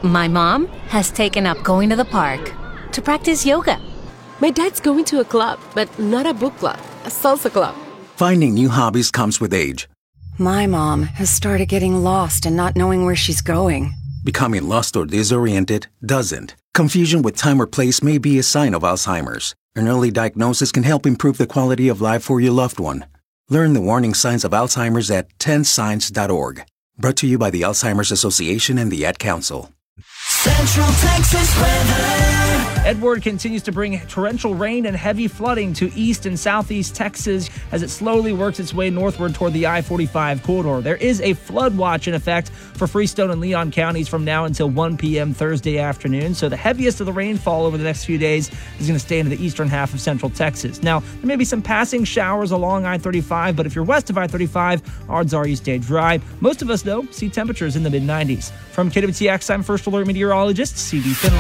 My mom has taken up going to the park to practice yoga. My dad's going to a club, but not a book club, a salsa club. Finding new hobbies comes with age. My mom has started getting lost and not knowing where she's going. Becoming lost or disoriented doesn't. Confusion with time or place may be a sign of Alzheimer's. An early diagnosis can help improve the quality of life for your loved one. Learn the warning signs of Alzheimer's at 10signs.org. Brought to you by the Alzheimer's Association and the Ad Council. Central Texas weather. Edward continues to bring torrential rain and heavy flooding to east and southeast Texas as it slowly works its way northward toward the I-45 corridor. There is a flood watch in effect for Freestone and Leon counties from now until 1 p.m. Thursday afternoon. So the heaviest of the rainfall over the next few days is going to stay into the eastern half of central Texas. Now, there may be some passing showers along I-35, but if you're west of I-35, odds are you stay dry. Most of us, though, see temperatures in the mid-90s. From KWTX, I'm First Alert Meteorologist C.B. Finley.